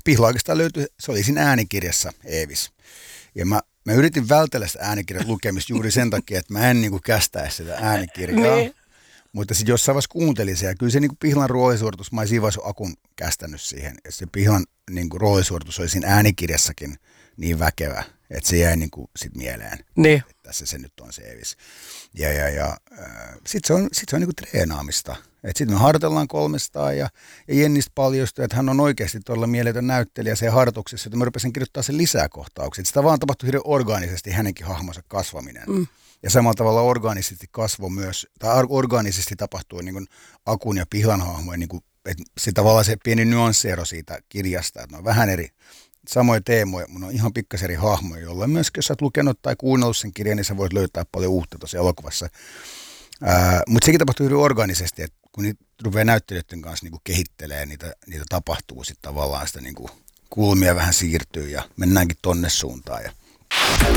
Pihla oikeastaan löytyi, se oli siinä äänikirjassa Eevis. Ja mä yritin vältellä sitä äänikirjan lukemista juuri sen takia, että mä en niin kuin kästäisi sitä äänikirjaa. Niin. Mutta sitten jossain vaiheessa kuuntelin se, ja kyllä se niin kuin Pihlan roolisuoritus, mä olisin vaiheessa akun kästänyt siihen. Ja se Pihlan niin kuin roolisuoritus oli siinä äänikirjassakin niin väkevä, että se jäi niin kuin sit mieleen. Niin. Että tässä se nyt on se Eevis. Ja sitten se on niin kuin treenaamista. Sitten me harjoitellaan 300 ja Jennistä paljastui, että hän on oikeasti todella mieletön näyttelijä se harjoituksessa, että mä rupesin kirjoittaa sen lisää kohtauksia. Sitä vaan tapahtui hirveän orgaanisesti hänenkin hahmonsa kasvaminen. Ja samalla tavalla orgaanisesti kasvoi myös, tai orgaanisesti tapahtui niin kuin Akun ja Pihlan hahmojen, niin kuin, että se tavallaan se pieni nyanssiero siitä kirjasta, että ne on vähän eri, samoja teemoja, mutta on ihan pikkasen eri hahmoja, jolloin myös jos sä oot lukenut tai kuunnellut sen kirjan, niin sä voit löytää paljon uutta tuossa elokuvassa. Mutta sekin tapahtuu hyvin organisesti, että kun niitä rupeaa näyttelijöiden kanssa niinku kehittelee, niitä tapahtuu sitten tavallaan sitä niinku kulmia vähän siirtyy ja mennäänkin tonne suuntaan.